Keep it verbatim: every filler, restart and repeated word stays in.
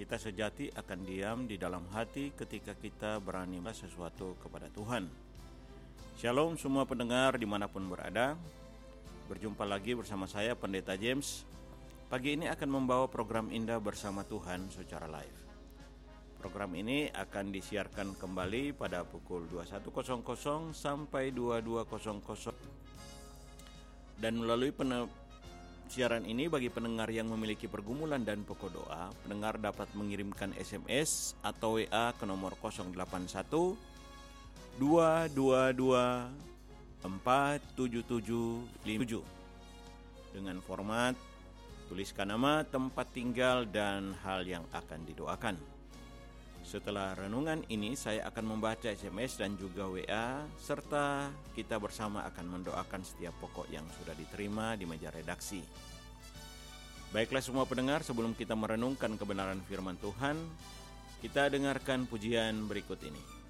Kita sejati akan diam di dalam hati ketika kita berani sesuatu kepada Tuhan. Shalom semua pendengar dimanapun berada. Berjumpa lagi bersama saya Pendeta James. Pagi ini akan membawa program Indah Bersama Tuhan secara live. Program ini akan disiarkan kembali pada pukul dua puluh satu sampai dua puluh dua. Dan melalui pen- siaran ini bagi pendengar yang memiliki pergumulan dan pokok doa, pendengar dapat mengirimkan S M S atau W A ke nomor nol delapan satu dua dua dua empat tujuh tujuh lima tujuh dengan format tuliskan nama, tempat tinggal, dan hal yang akan didoakan. Setelah renungan ini saya akan membaca S M S dan juga W A, serta kita bersama akan mendoakan setiap pokok yang sudah diterima di meja redaksi. Baiklah semua pendengar, sebelum kita merenungkan kebenaran firman Tuhan, kita dengarkan pujian berikut ini.